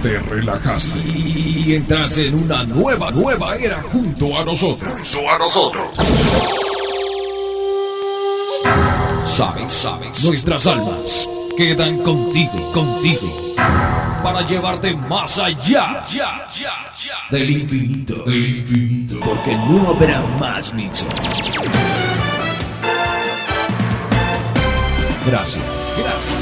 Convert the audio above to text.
te relajaste y entraste en una nueva era junto a nosotros. Sabes, nuestras almas quedan contigo, para llevarte más allá del infinito, porque no habrá más mixes. Gracias.